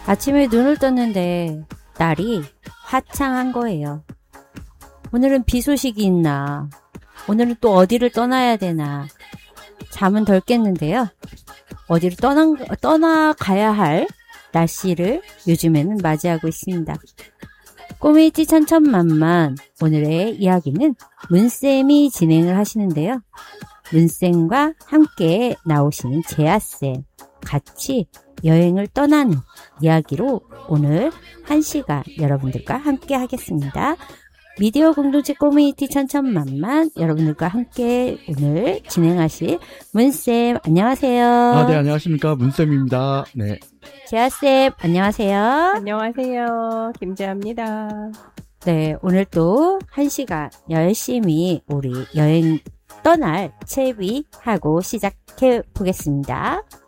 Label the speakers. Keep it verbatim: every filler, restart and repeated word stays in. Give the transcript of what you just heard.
Speaker 1: 아침에 눈을 떴는데 날이 화창한 거예요. 오늘은 비 소식이 있나? 오늘은 또 어디를 떠나야 되나? 잠은 덜 깼는데요. 어디를 떠나, 떠나가야 할 날씨를 요즘에는 맞이하고 있습니다. 꼬미티 천천만만, 오늘의 이야기는 문쌤이 진행을 하시는데요. 문쌤과 함께 나오시는 재아쌤, 같이 여행을 떠나는 이야기로 오늘 한 시간 여러분들과 함께 하겠습니다. 미디어 공동체 커뮤니티 천천만만, 여러분들과 함께 오늘 진행하실 문쌤 안녕하세요.
Speaker 2: 아, 네, 안녕하십니까. 문쌤입니다. 네.
Speaker 1: 재아쌤 안녕하세요.
Speaker 3: 안녕하세요. 김재아입니다.
Speaker 1: 네, 오늘 또 한 시간 열심히 우리 여행 떠날 채비하고 시작해 보겠습니다.